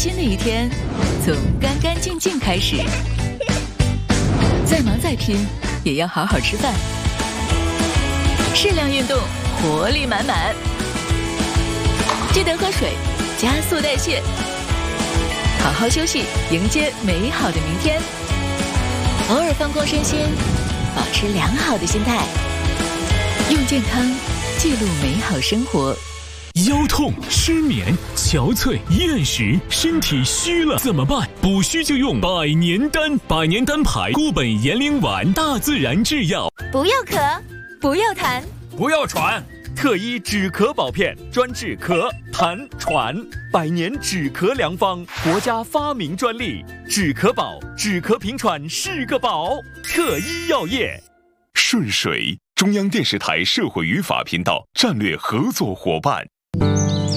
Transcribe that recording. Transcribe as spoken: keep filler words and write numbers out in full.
新的一天从干干净净开始。再忙再拼，也要好好吃饭，适量运动，活力满满。记得喝水，加速代谢。好好休息，迎接美好的明天。偶尔放空身心，保持良好的心态，用健康记录美好生活。 腰痛、失眠、憔悴、厌食，身体虚了怎么办？补虚就用百年丹，百年丹牌固本延龄丸，大自然制药。 不要咳，不要痰， 不要喘，特医止咳宝片，专治咳、痰、喘，百年止咳良方，国家发明专利，止咳宝，止咳平喘是个宝。特医药业。 顺水，中央电视台社会与法频道战略合作伙伴。